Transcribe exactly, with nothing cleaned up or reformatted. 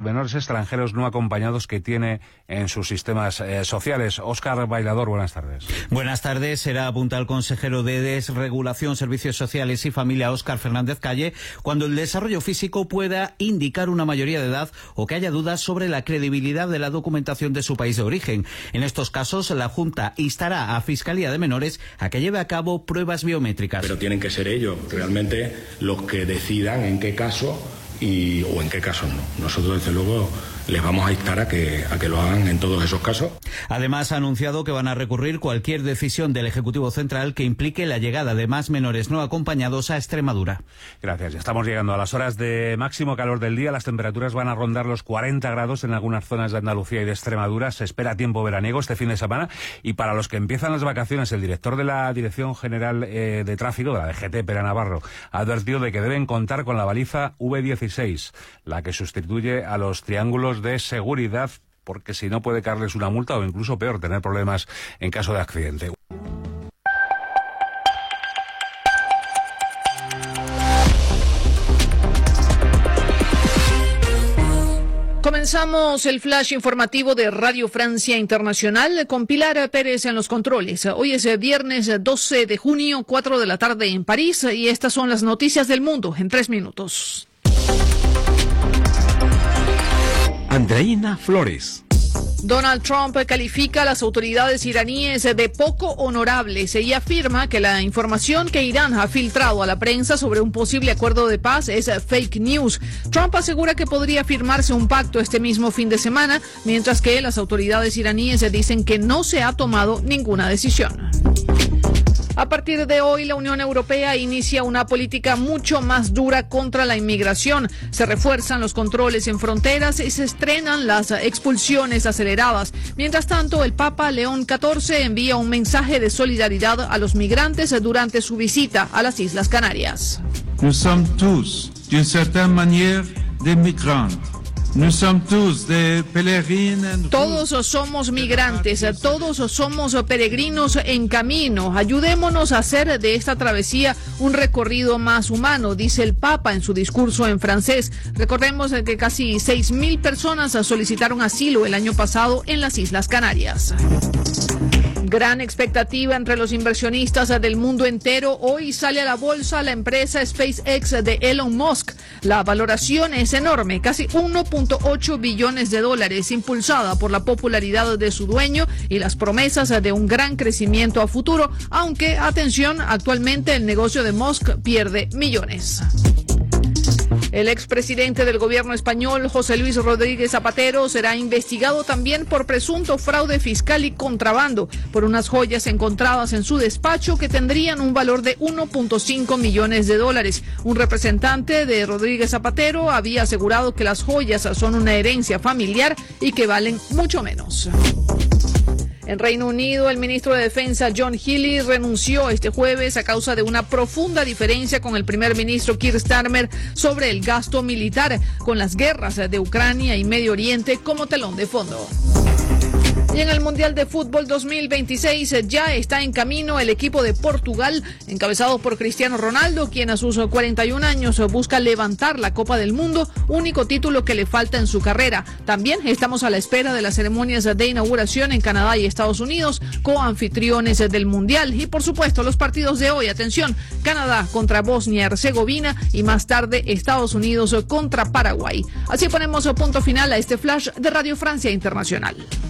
menores extranjeros no acompañados que tiene en sus sistemas eh, sociales. Óscar Bailador, buenas tardes. Buenas tardes. Será apunta el consejero de Desregulación, Servicios Sociales y Familia, Óscar Fernández Calle, cuando el desarrollo físico pueda indicar una mayoría de edad o que haya dudas sobre la credibilidad de la documentación de su país de origen. En estos casos, la Junta instará a Fiscalía de Menores a que lleve a cabo pruebas biométricas. Pero tienen que ser ellos realmente los que decidan en qué caso y o en qué casos no. Nosotros, desde luego, les vamos a instar a que, a que lo hagan en todos esos casos. Además, ha anunciado que van a recurrir cualquier decisión del Ejecutivo Central que implique la llegada de más menores no acompañados a Extremadura. Gracias. Ya estamos llegando a las horas de máximo calor del día. Las temperaturas van a rondar los cuarenta grados en algunas zonas de Andalucía y de Extremadura. Se espera tiempo veraniego este fin de semana. Y para los que empiezan las vacaciones, el director de la Dirección General eh, de Tráfico, de la D G T, Pere Navarro, ha advertido de que deben contar con la baliza V dieciséis, la que sustituye a los triángulos de seguridad, porque si no puede caerles una multa o incluso peor, tener problemas en caso de accidente. Comenzamos el flash informativo de Radio Francia Internacional con Pilar Pérez en los controles. Hoy es viernes doce de junio, cuatro de la tarde en París, y estas son las noticias del mundo en tres minutos. Andreina Flores. Donald Trump califica a las autoridades iraníes de poco honorables y afirma que la información que Irán ha filtrado a la prensa sobre un posible acuerdo de paz es fake news. Trump asegura que podría firmarse un pacto este mismo fin de semana, mientras que las autoridades iraníes dicen que no se ha tomado ninguna decisión. A partir de hoy, la Unión Europea inicia una política mucho más dura contra la inmigración. Se refuerzan los controles en fronteras y se estrenan las expulsiones aceleradas. Mientras tanto, el Papa León catorce envía un mensaje de solidaridad a los migrantes durante su visita a las Islas Canarias. Nous sommes tous, d'une certaine manière, des migrants. Todos somos migrantes, todos somos peregrinos en camino. Ayudémonos a hacer de esta travesía un recorrido más humano, dice el Papa en su discurso en francés. Recordemos que casi seis mil personas solicitaron asilo el año pasado en las Islas Canarias. Gran expectativa entre los inversionistas del mundo entero. Hoy sale a la bolsa la empresa SpaceX de Elon Musk. La valoración es enorme, casi uno punto ocho billones de dólares, impulsada por la popularidad de su dueño y las promesas de un gran crecimiento a futuro, aunque, atención, actualmente el negocio de Musk pierde millones. El expresidente del gobierno español, José Luis Rodríguez Zapatero, será investigado también por presunto fraude fiscal y contrabando por unas joyas encontradas en su despacho que tendrían un valor de uno punto cinco millones de dólares. Un representante de Rodríguez Zapatero había asegurado que las joyas son una herencia familiar y que valen mucho menos. En Reino Unido, el ministro de Defensa John Healey renunció este jueves a causa de una profunda diferencia con el primer ministro Keir Starmer sobre el gasto militar, con las guerras de Ucrania y Medio Oriente como telón de fondo. Y en el Mundial de Fútbol dos mil veintiséis ya está en camino el equipo de Portugal, encabezado por Cristiano Ronaldo, quien a sus cuarenta y un años busca levantar la Copa del Mundo, único título que le falta en su carrera. También estamos a la espera de las ceremonias de inauguración en Canadá y Estados Unidos, coanfitriones del Mundial. Y por supuesto, los partidos de hoy. Atención, Canadá contra Bosnia y Herzegovina y más tarde Estados Unidos contra Paraguay. Así ponemos punto final a este flash de Radio Francia Internacional.